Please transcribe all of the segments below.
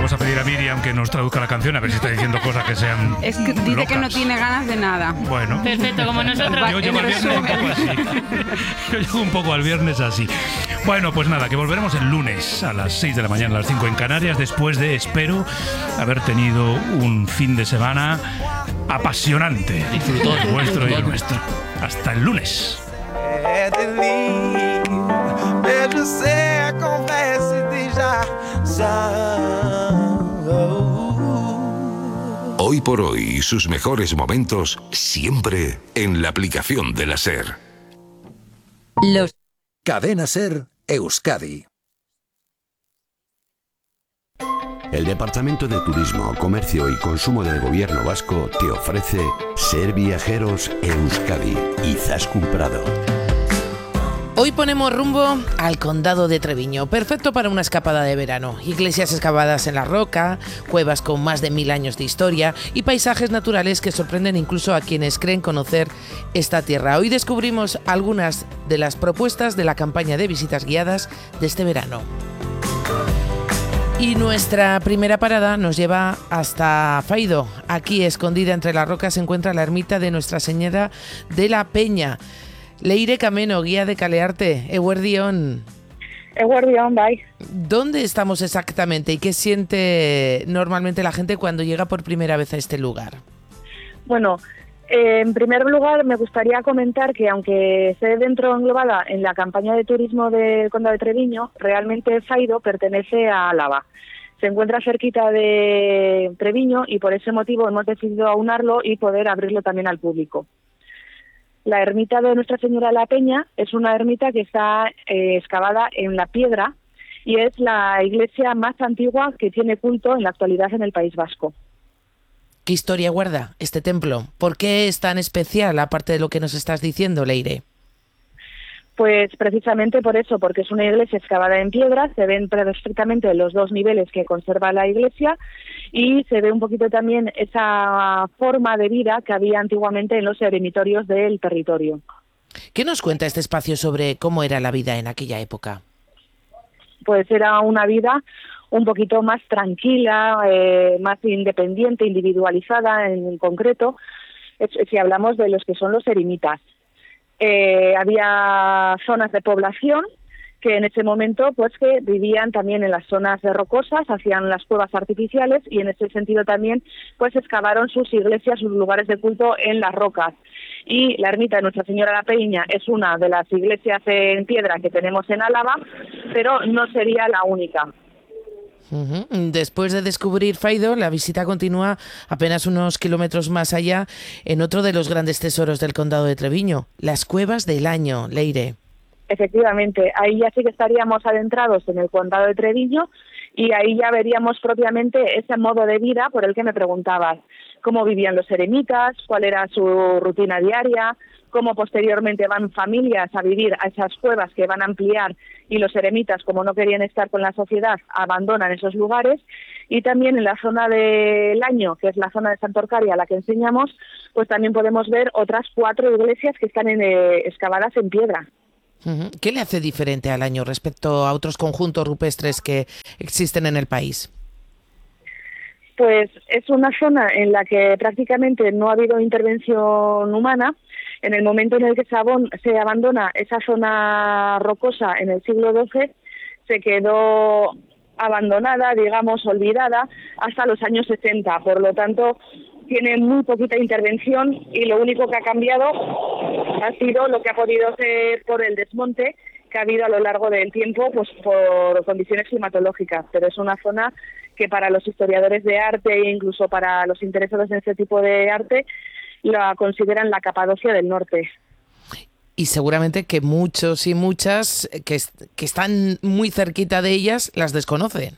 vamos a pedir a Miriam que nos traduzca la canción, a ver si está diciendo cosas que sean Es que dice locas. que no tiene ganas de nada. Bueno. Perfecto, como nosotros. Yo llego al viernes un poco así. Yo llego un poco al viernes así. Bueno, pues nada, que volveremos el lunes a las 6 de la mañana, a las 5 en Canarias, después de, espero, haber tenido un fin de semana apasionante. Disfrutón. El vuestro y el nuestro. Hasta el lunes. Hoy por hoy, sus mejores momentos siempre en la aplicación de la SER. Cadena SER Euskadi. El Departamento de Turismo, Comercio y Consumo del Gobierno Vasco te ofrece Ser Viajeros Euskadi. Izaskun Prado. Hoy ponemos rumbo al Condado de Treviño, perfecto para una escapada de verano. Iglesias excavadas en la roca, cuevas con más de 1000 años de historia y paisajes naturales que sorprenden incluso a quienes creen conocer esta tierra. Hoy descubrimos algunas de las propuestas de la campaña de visitas guiadas de este verano. Y nuestra primera parada nos lleva hasta Faido. Aquí, escondida entre las rocas, se encuentra la ermita de Nuestra Señora de la Peña. Leire Cameno, guía de Calearte, Eguerdión. Eguerdión, bye. ¿Dónde estamos exactamente y qué siente normalmente la gente cuando llega por primera vez a este lugar? Bueno, en primer lugar me gustaría comentar que aunque esté englobada en la campaña de turismo del Condado de Treviño, realmente Faido pertenece a Álava. Se encuentra cerquita de Treviño y por ese motivo hemos decidido aunarlo y poder abrirlo también al público. La ermita de Nuestra Señora de la Peña es una ermita que está excavada en la piedra y es la iglesia más antigua que tiene culto en la actualidad en el País Vasco. ¿Qué historia guarda este templo? ¿Por qué es tan especial, aparte de lo que nos estás diciendo, Leire? Pues precisamente por eso, porque es una iglesia excavada en piedra, se ven perfectamente los dos niveles que conserva la iglesia y se ve un poquito también esa forma de vida que había antiguamente en los eremitorios del territorio. ¿Qué nos cuenta este espacio sobre cómo era la vida en aquella época? Pues era una vida un poquito más tranquila, más independiente, individualizada en concreto, si hablamos de los que son los eremitas. Había zonas de población que en ese momento pues que vivían también en las zonas rocosas, hacían las cuevas artificiales y en ese sentido también pues excavaron sus iglesias, sus lugares de culto en las rocas. Y la ermita de Nuestra Señora de la Peña es una de las iglesias en piedra que tenemos en Álava, pero no sería la única. Después de descubrir Faido, la visita continúa apenas unos kilómetros más allá en otro de los grandes tesoros del Condado de Treviño, las Cuevas del Año, Leire. Efectivamente, ahí ya sí que estaríamos adentrados en el Condado de Treviño y ahí ya veríamos propiamente ese modo de vida por el que me preguntabas. Cómo vivían los eremitas, cuál era su rutina diaria, cómo posteriormente van familias a vivir a esas cuevas que van a ampliar y los eremitas, como no querían estar con la sociedad, abandonan esos lugares. Y también en la zona del Año, que es la zona de Santorcaria a la que enseñamos, pues también podemos ver otras 4 iglesias que están excavadas en piedra. ¿Qué le hace diferente al Año respecto a otros conjuntos rupestres que existen en el país? Pues es una zona en la que prácticamente no ha habido intervención humana. En el momento en el que se abandona esa zona rocosa en el siglo XII, se quedó abandonada, digamos, olvidada, hasta los años 60. Por lo tanto, tiene muy poquita intervención y lo único que ha cambiado ha sido lo que ha podido ser por el desmonte que ha habido a lo largo del tiempo, pues por condiciones climatológicas. Pero es una zona que para los historiadores de arte e incluso para los interesados en este tipo de arte la consideran la Capadocia del norte. Y seguramente que muchos y muchas que están muy cerquita de ellas las desconocen.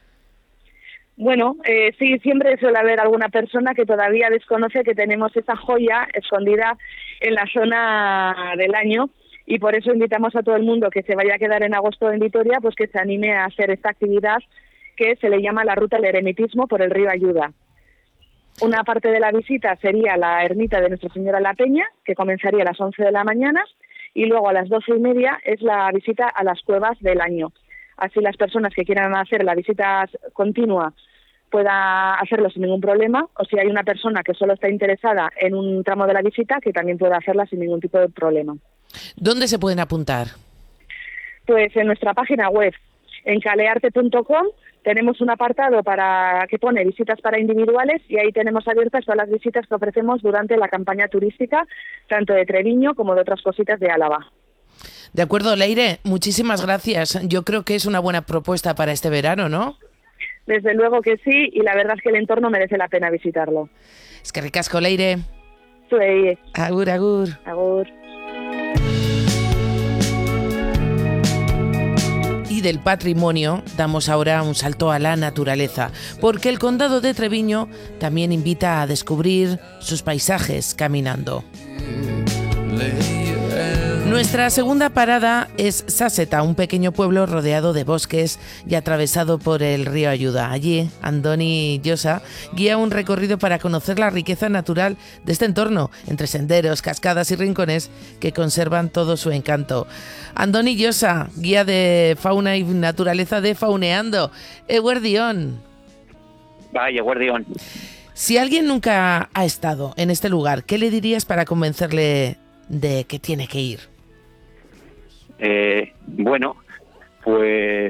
Bueno, sí, siempre suele haber alguna persona que todavía desconoce que tenemos esa joya escondida en la zona del Año y por eso invitamos a todo el mundo que se vaya a quedar en agosto en Vitoria, pues que se anime a hacer esta actividad que se le llama la Ruta del Eremitismo por el río Ayuda. Una parte de la visita sería la ermita de Nuestra Señora de la Peña, que comenzaría a las 11 de la mañana, y luego a las 12:30 es la visita a las Cuevas del Año. Así las personas que quieran hacer la visita continua pueda hacerlo sin ningún problema, o si hay una persona que solo está interesada en un tramo de la visita, que también pueda hacerla sin ningún tipo de problema. ¿Dónde se pueden apuntar? Pues en nuestra página web, en calearte.com, tenemos un apartado que pone visitas para individuales, y ahí tenemos abiertas todas las visitas que ofrecemos durante la campaña turística, tanto de Treviño como de otras cositas de Álava. De acuerdo, Leire, muchísimas gracias. Yo creo que es una buena propuesta para este verano, ¿no? Desde luego que sí, y la verdad es que el entorno merece la pena visitarlo. Es que ricasco, Leire. Sí. Agur, agur. Agur. Y del patrimonio damos ahora un salto a la naturaleza, porque el condado de Treviño también invita a descubrir sus paisajes caminando. Nuestra segunda parada es Saseta, un pequeño pueblo rodeado de bosques y atravesado por el río Ayuda. Allí, Andoni Llosa guía un recorrido para conocer la riqueza natural de este entorno, entre senderos, cascadas y rincones que conservan todo su encanto. Andoni Llosa, guía de fauna y naturaleza de Fauneando. Eguerdión. Vaya, Eguerdión. Si alguien nunca ha estado en este lugar, ¿qué le dirías para convencerle de que tiene que ir? Bueno, pues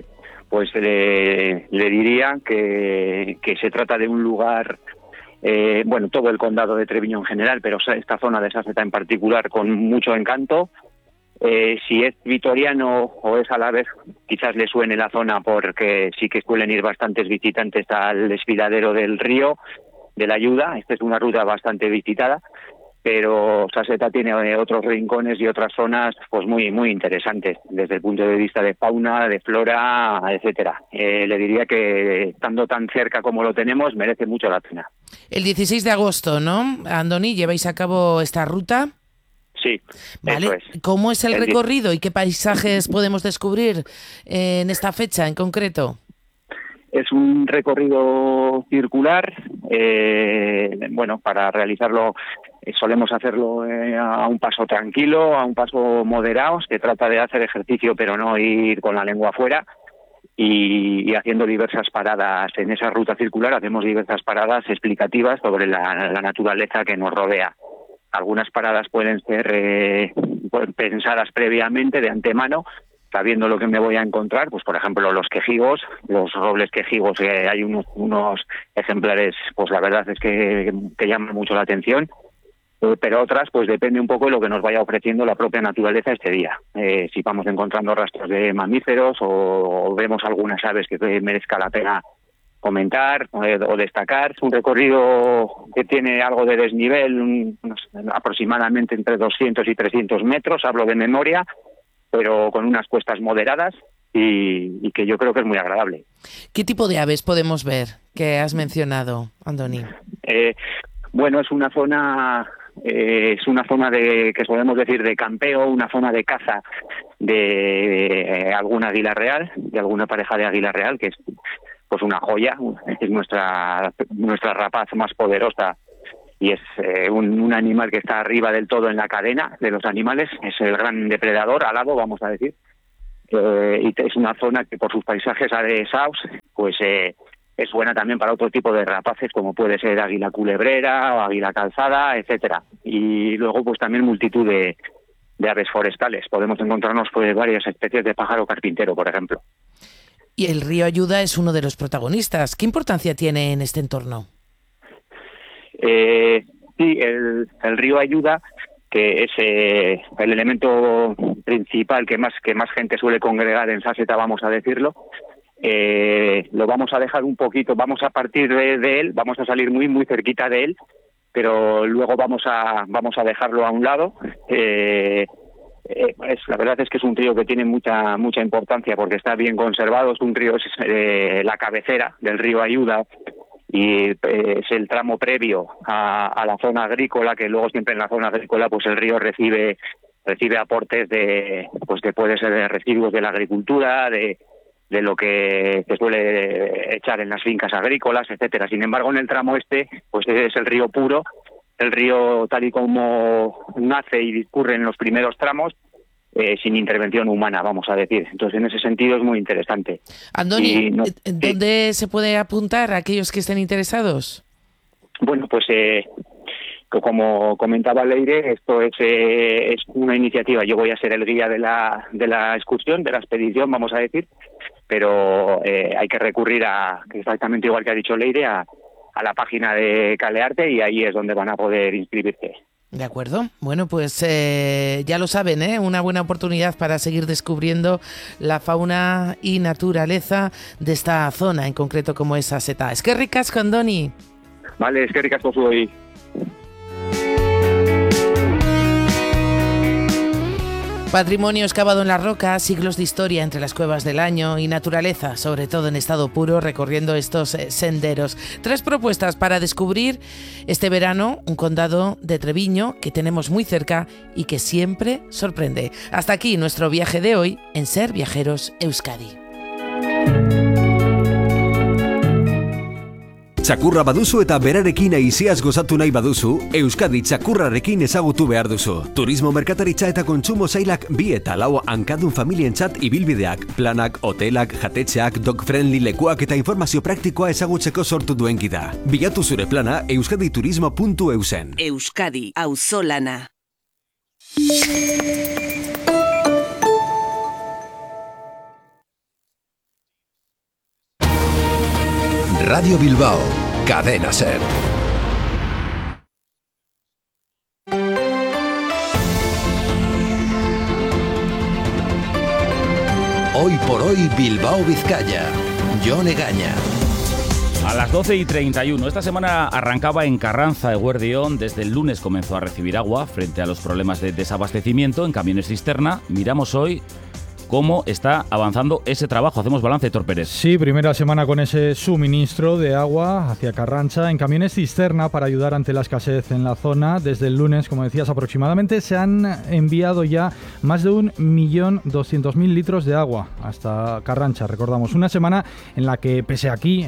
le diría que se trata de un lugar, bueno, todo el condado de Treviño en general, pero esta zona de Saseta en particular con mucho encanto. Si es vitoriano o es a la vez, quizás le suene la zona porque sí que suelen ir bastantes visitantes al desfiladero del río, de la Ayuda. Esta es una ruta bastante visitada, pero Saseta tiene otros rincones y otras zonas pues muy muy interesantes desde el punto de vista de fauna, de flora, etcétera. Le diría que estando tan cerca como lo tenemos merece mucho la pena. El 16 de agosto, ¿no, Andoni? ¿Lleváis a cabo esta ruta? Sí, vale. Eso es. ¿Cómo es el recorrido y qué paisajes podemos descubrir en esta fecha en concreto? Es un recorrido circular. Bueno, para realizarlo solemos hacerlo a un paso tranquilo, a un paso moderado. Se trata de hacer ejercicio pero no ir con la lengua afuera, y haciendo diversas paradas en esa ruta circular. Hacemos diversas paradas explicativas sobre la naturaleza que nos rodea. Algunas paradas pueden ser pensadas previamente, de antemano, sabiendo lo que me voy a encontrar, pues por ejemplo los quejigos, los robles quejigos, hay unos ejemplares, pues la verdad es que llaman mucho la atención, pero otras pues depende un poco de lo que nos vaya ofreciendo la propia naturaleza este día. Si vamos encontrando rastros de mamíferos o vemos algunas aves que merezca la pena comentar o destacar. Es un recorrido que tiene algo de desnivel, aproximadamente entre 200 y 300 metros, hablo de memoria, pero con unas cuestas moderadas y que yo creo que es muy agradable. ¿Qué tipo de aves podemos ver que has mencionado, Andoni? Bueno, es una zona de, que podemos decir, de campeo, una zona de caza de algún águila real, de alguna pareja de águila real, que es pues una joya, es nuestra rapaz más poderosa, y es un animal que está arriba del todo en la cadena de los animales, es el gran depredador alado, vamos a decir, y es una zona que por sus paisajes aresaos pues es buena también para otro tipo de rapaces, como puede ser águila culebrera o águila calzada, etcétera. Y luego pues también multitud de aves forestales. Podemos encontrarnos pues varias especies de pájaro carpintero, por ejemplo. Y el río Ayuda es uno de los protagonistas. ¿Qué importancia tiene en este entorno? Sí, el río Ayuda, que es el elemento principal que más gente suele congregar en Saseta, vamos a decirlo. Lo vamos a dejar un poquito, vamos a partir de él, vamos a salir muy muy cerquita de él, pero luego vamos a dejarlo a un lado. La verdad es que es un río que tiene mucha importancia porque está bien conservado. Es un río, es la cabecera del río Ayuda, y es el tramo previo a la zona agrícola, que luego siempre en la zona agrícola pues el río recibe aportes de puede ser de residuos de la agricultura, de lo que se suele echar en las fincas agrícolas, etcétera. Sin embargo, en el tramo este pues es el río puro. El río, tal y como nace y discurre en los primeros tramos, sin intervención humana, vamos a decir. Entonces, en ese sentido es muy interesante. Andoni, ¿dónde se puede apuntar a aquellos que estén interesados? Bueno, pues como comentaba Leire, esto es una iniciativa. Yo voy a ser el guía de la excursión, de la expedición, vamos a decir, pero hay que recurrir exactamente igual que ha dicho Leire, a la página de Calearte, y ahí es donde van a poder inscribirse. De acuerdo. Bueno, pues ya lo saben, una buena oportunidad para seguir descubriendo la fauna y naturaleza de esta zona, en concreto como es Aseta. Es que ricasco, Andoni. Vale, es que ricasco soy. Patrimonio excavado en la roca, siglos de historia entre las cuevas del año y naturaleza, sobre todo en estado puro, recorriendo estos senderos. 3 propuestas para descubrir este verano un condado de Treviño que tenemos muy cerca y que siempre sorprende. Hasta aquí nuestro viaje de hoy en Ser Viajeros Euskadi. Txakurra baduzu eta berarekin aizeaz gozatu nahi baduzu, Euskadi txakurrarekin ezagutu behar duzu. Turismo merkataritza eta kontsumo sailak 2 eta 4 hankadun familientzat ibilbideak, planak, hotelak, jatetxeak, dog-friendly lekuak eta informazio praktikoa ezagutzeko sortu duen gida. Bilatu zure plana euskaditurismo.eusen. Euskadi, auzolana. Radio Bilbao, Cadena Ser. Hoy por hoy Bilbao Vizcaya, Jon Egaña. A las 12:31. Esta semana arrancaba en Carranza, Eguerdión. Desde el lunes comenzó a recibir agua frente a los problemas de desabastecimiento en camiones cisterna. Miramos hoy cómo está avanzando ese trabajo. Hacemos balance, Héctor Pérez. Sí, primera semana con ese suministro de agua hacia Carranza en camiones cisterna para ayudar ante la escasez en la zona. Desde el lunes, como decías, aproximadamente se han enviado ya más de 1.200.000 litros de agua hasta Carranza. Recordamos, una semana en la que pese a que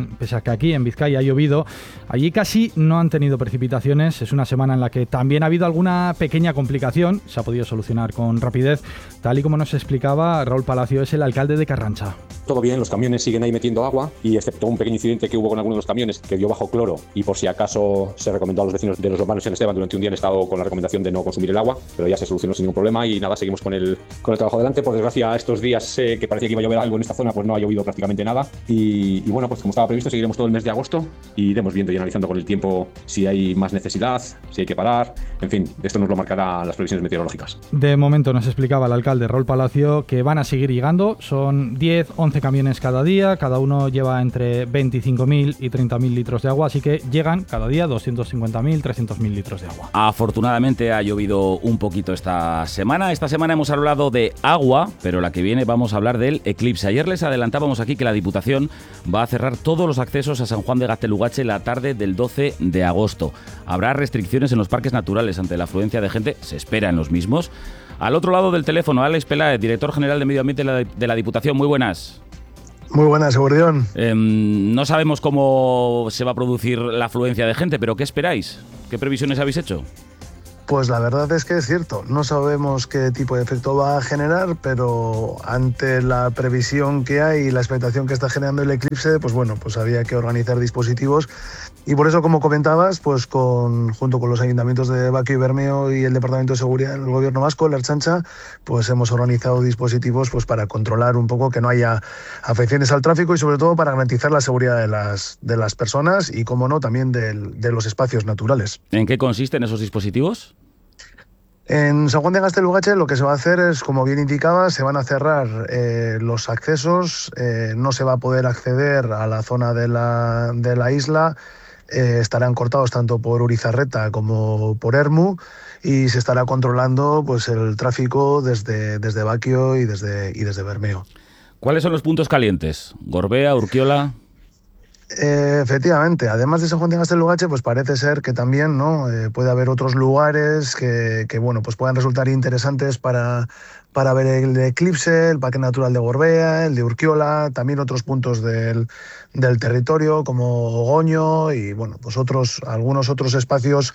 aquí en Vizcaya ha llovido, allí casi no han tenido precipitaciones. Es una semana en la que también ha habido alguna pequeña complicación. Se ha podido solucionar con rapidez, tal y como nos explica Raúl Palacio, es el alcalde de Carranza. Todo bien, los camiones siguen ahí metiendo agua y excepto un pequeño incidente que hubo con algunos de los camiones que dio bajo cloro y por si acaso se recomendó a los vecinos de los urbanos en Esteban durante un día han estado con la recomendación de no consumir el agua, pero ya se solucionó sin ningún problema y nada, seguimos con el trabajo adelante. Por desgracia, estos días que parecía que iba a llover algo en esta zona, pues no ha llovido prácticamente nada y bueno, pues como estaba previsto, seguiremos todo el mes de agosto y iremos viendo y analizando con el tiempo si hay más necesidad, si hay que parar, en fin, esto nos lo marcará las previsiones meteorológicas. De momento nos explicaba el alcalde Raúl Palacio que van a seguir llegando, son 10, 11 camiones cada día, cada uno lleva entre 25.000 y 30.000 litros de agua, así que llegan cada día 250.000, 300.000 litros de agua. Afortunadamente ha llovido un poquito esta semana. Esta semana hemos hablado de agua, pero la que viene vamos a hablar del eclipse. Ayer les adelantábamos aquí que la Diputación va a cerrar todos los accesos a San Juan de Gaztelugatxe la tarde del 12 de agosto. Habrá restricciones en los parques naturales ante la afluencia de gente, se espera en los mismos. Al otro lado del teléfono, Alex Peláez, director general de Medio Ambiente de la Diputación. Muy buenas. Muy buenas, Eguerdión. No sabemos cómo se va a producir la afluencia de gente, pero ¿qué esperáis? ¿Qué previsiones habéis hecho? Pues la verdad es que es cierto, no sabemos qué tipo de efecto va a generar, pero ante la previsión que hay y la expectación que está generando el eclipse, pues bueno, pues había que organizar dispositivos y por eso, como comentabas, pues junto con los ayuntamientos de Baquio y Bermeo y el Departamento de Seguridad del Gobierno Vasco, la Ertzaintza, pues hemos organizado dispositivos pues para controlar un poco que no haya afecciones al tráfico y sobre todo para garantizar la seguridad de las personas y, como no, también de los espacios naturales. ¿En qué consisten esos dispositivos? En San Juan de Gaztelugatxe lo que se va a hacer es, como bien indicaba, se van a cerrar los accesos, no se va a poder acceder a la zona de la isla, estarán cortados tanto por Urizarreta como por Ermu y se estará controlando pues el tráfico desde Baquio y desde Bermeo. ¿Cuáles son los puntos calientes? ¿Gorbea, Urkiola? Efectivamente, además de San Juan de Gaztelugatxe, pues parece ser que también puede haber otros lugares que bueno, pues puedan resultar interesantes para ver el eclipse, el Parque Natural de Gorbea, el de Urkiola, también otros puntos del territorio como Ogoño y bueno, pues algunos otros espacios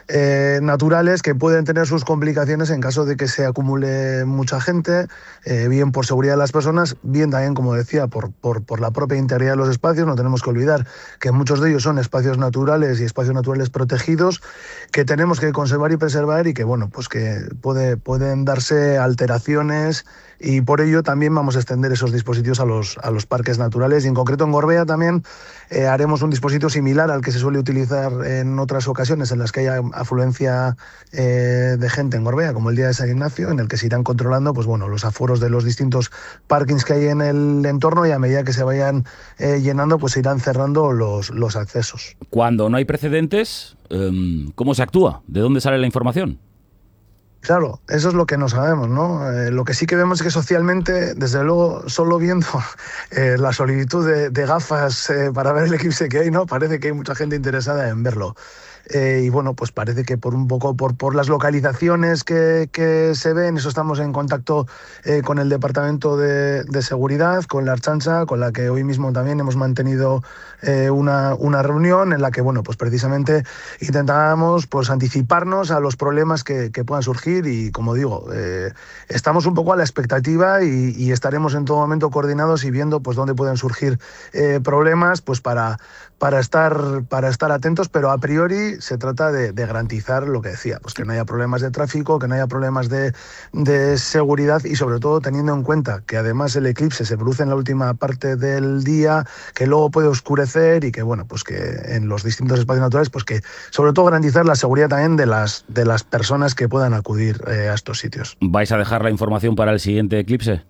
naturales que pueden tener sus complicaciones en caso de que se acumule mucha gente, bien por seguridad de las personas, bien también, como decía, por la propia integridad de los espacios. No tenemos que olvidar que muchos de ellos son espacios naturales y espacios naturales protegidos que tenemos que conservar y preservar y que, bueno, pues que pueden darse alteraciones, y por ello también vamos a extender esos dispositivos a los parques naturales, y en concreto en Gorbea también haremos un dispositivo similar al que se suele utilizar en otras ocasiones en las que haya afluencia de gente en Gorbea, como el día de San Ignacio, en el que se irán controlando pues bueno, los aforos de los distintos parkings que hay en el entorno, y a medida que se vayan llenando pues se irán cerrando los accesos. Cuando no hay precedentes, ¿cómo se actúa? ¿De dónde sale la información? Claro, eso es lo que no sabemos, ¿no? Lo que sí que vemos es que socialmente, desde luego, solo viendo la solicitud de gafas para ver el eclipse que hay, ¿no? Parece que hay mucha gente interesada en verlo. Y bueno, pues parece que por las localizaciones que se ven, eso estamos en contacto con el Departamento de Seguridad, con la Ertzaintza, con la que hoy mismo también hemos mantenido una reunión en la que, bueno, pues precisamente intentábamos pues anticiparnos a los problemas que puedan surgir, y como digo, estamos un poco a la expectativa y estaremos en todo momento coordinados y viendo pues dónde pueden surgir problemas pues para estar atentos, pero a priori se trata de garantizar lo que decía, pues que no haya problemas de tráfico, que no haya problemas de seguridad, y sobre todo teniendo en cuenta que además el eclipse se produce en la última parte del día, que luego puede oscurecer, y que bueno, pues que en los distintos espacios naturales, pues que sobre todo garantizar la seguridad también de las personas que puedan acudir a estos sitios. ¿Vais a dejar la información para el siguiente eclipse?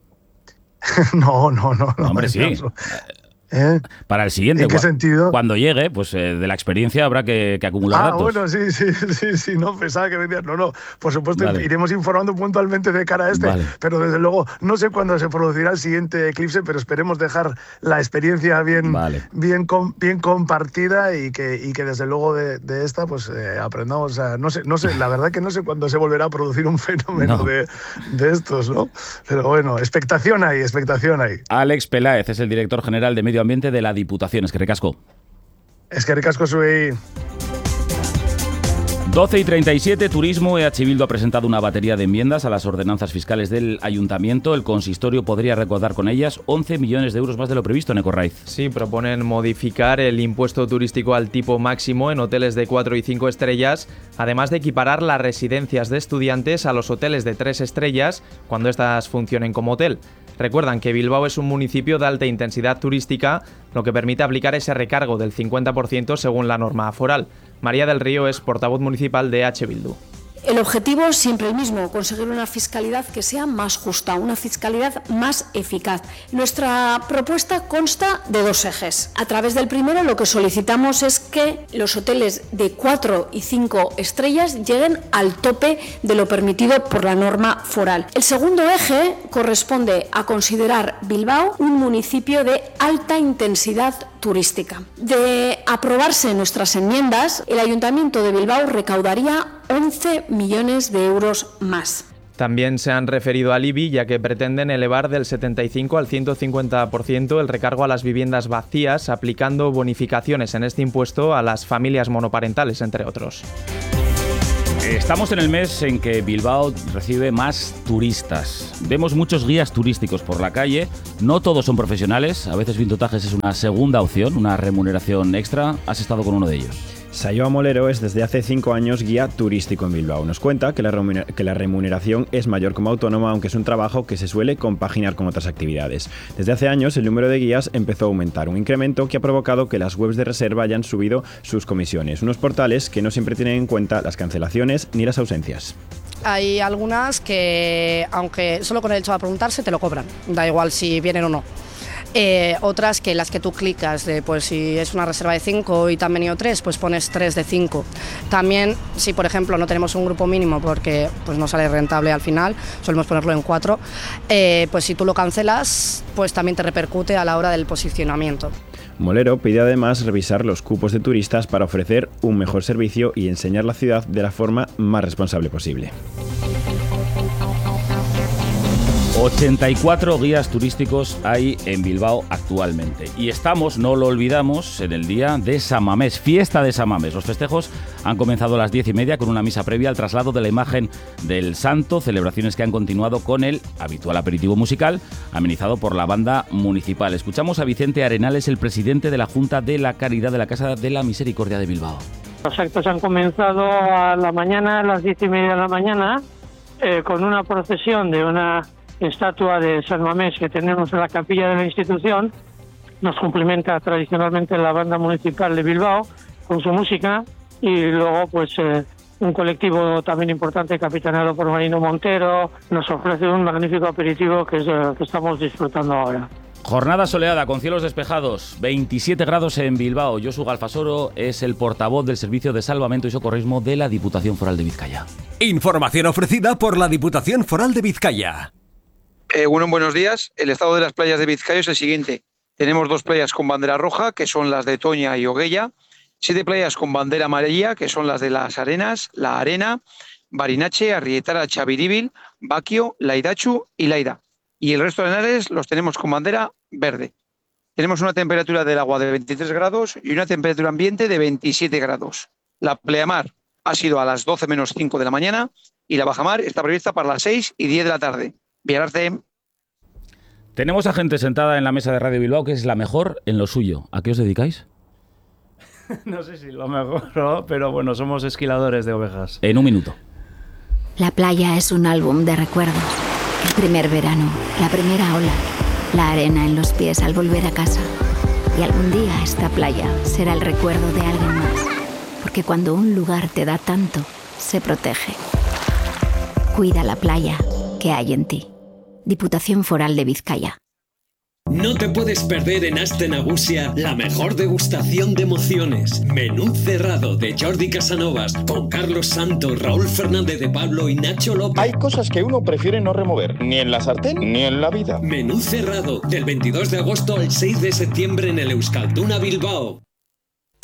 No. Hombre, sí. Para el siguiente. ¿En qué sentido? Cuando llegue, pues de la experiencia habrá que acumular datos. Bueno, sí, no, pensaba que me decías, no, por supuesto, vale. Iremos informando puntualmente de cara a este, vale. Pero desde luego, no sé cuándo se producirá el siguiente eclipse, pero esperemos dejar la experiencia bien compartida, y que desde luego de esta, pues aprendamos a, no sé, la verdad que no sé cuándo se volverá a producir un fenómeno de estos, ¿no? Pero bueno, expectación hay. Alex Peláez es el director general de Medio Ambiente de la Diputación. Eskerrik asko. Eskerrik asko zuei. 12:37, Turismo. EH Bildu ha presentado una batería de enmiendas a las ordenanzas fiscales del Ayuntamiento. El consistorio podría recaudar con ellas 11 millones de euros más de lo previsto, Neko Raiz. Sí, proponen modificar el impuesto turístico al tipo máximo en hoteles de 4 y 5 estrellas, además de equiparar las residencias de estudiantes a los hoteles de 3 estrellas cuando éstas funcionen como hotel. Recuerdan que Bilbao es un municipio de alta intensidad turística, lo que permite aplicar ese recargo del 50% según la norma foral. María del Río es portavoz municipal de EH Bildu. El objetivo es siempre el mismo, conseguir una fiscalidad que sea más justa, una fiscalidad más eficaz. Nuestra propuesta consta de 2 ejes. A través del primero, lo que solicitamos es que los hoteles de 4 y 5 estrellas lleguen al tope de lo permitido por la norma foral. El segundo eje corresponde a considerar Bilbao un municipio de alta intensidad turística. De aprobarse nuestras enmiendas, el Ayuntamiento de Bilbao recaudaría 11 millones de euros más. También se han referido al IBI, ya que pretenden elevar del 75 al 150% el recargo a las viviendas vacías, aplicando bonificaciones en este impuesto a las familias monoparentales, entre otros. Estamos en el mes en que Bilbao recibe más turistas. Vemos muchos guías turísticos por la calle. No todos son profesionales. A veces Vintotajes es una segunda opción, una remuneración extra. ¿Has estado con uno de ellos? Sayoa Molero es desde hace 5 años guía turístico en Bilbao. Nos cuenta que la remuneración es mayor como autónoma, aunque es un trabajo que se suele compaginar con otras actividades. Desde hace años el número de guías empezó a aumentar, un incremento que ha provocado que las webs de reserva hayan subido sus comisiones, unos portales que no siempre tienen en cuenta las cancelaciones ni las ausencias. Hay algunas que, aunque solo con el hecho de preguntarse, te lo cobran, da igual si vienen o no. Otras que las que tú clicas, pues si es una reserva de 5 y te han venido 3, pues pones 3 de 5. También, si por ejemplo no tenemos un grupo mínimo porque pues no sale rentable al final, solemos ponerlo en 4, pues si tú lo cancelas, pues también te repercute a la hora del posicionamiento. Molero pide además revisar los cupos de turistas para ofrecer un mejor servicio y enseñar la ciudad de la forma más responsable posible. 84 guías turísticos hay en Bilbao actualmente. Y estamos, no lo olvidamos, en el día de San Mamés, fiesta de San Mamés. Los festejos han comenzado a las 10:30 con una misa previa al traslado de la imagen del santo, celebraciones que han continuado con el habitual aperitivo musical, amenizado por la banda municipal. Escuchamos a Vicente Arenales, el presidente de la Junta de la Caridad de la Casa de la Misericordia de Bilbao. Los actos han comenzado a la mañana, a las 10:30 de la mañana, con una procesión de una estatua de San Mamés que tenemos en la capilla de la institución. Nos cumplimenta tradicionalmente la banda municipal de Bilbao con su música, y luego pues un colectivo también importante capitaneado por Marino Montero nos ofrece un magnífico aperitivo que es el que estamos disfrutando ahora. Jornada soleada con cielos despejados, 27 grados en Bilbao. Josu Galfasoro es el portavoz del Servicio de Salvamento y Socorrismo de la Diputación Foral de Vizcaya. Información ofrecida por la Diputación Foral de Vizcaya. Buenos días. El estado de las playas de Vizcaya es el siguiente. Tenemos 2 playas con bandera roja, que son las de Toña y Oguella, 7 playas con bandera amarilla, que son las de Las Arenas, La Arena, Barinache, Arrietara, Chabiribil, Baquio, Laidachu y Laida. Y el resto de Henares los tenemos con bandera verde. Tenemos una temperatura del agua de 23 grados y una temperatura ambiente de 27 grados. La pleamar ha sido a las 12 menos 5 de la mañana y la bajamar está prevista para las 6 y 10 de la tarde. Villararte. Tenemos a gente sentada en la mesa de Radio Bilbao que es la mejor en lo suyo. ¿A qué os dedicáis? No sé si lo mejor, ¿no? Pero bueno, somos esquiladores de ovejas. En un minuto. La playa es un álbum de recuerdos. El primer verano, la primera ola, la arena en los pies al volver a casa. Y algún día esta playa será el recuerdo de alguien más. Porque cuando un lugar te da tanto, se protege. Cuida la playa que hay en ti. Diputación Foral de Vizcaya. No te puedes perder en Aste Nagusia la mejor degustación de emociones. Menú cerrado de Jordi Casanovas con Carlos Santos, Raúl Fernández de Pablo y Nacho López. Hay cosas que uno prefiere no remover, ni en la sartén ni en la vida. Menú cerrado del 22 de agosto al 6 de septiembre en el Euskalduna Bilbao.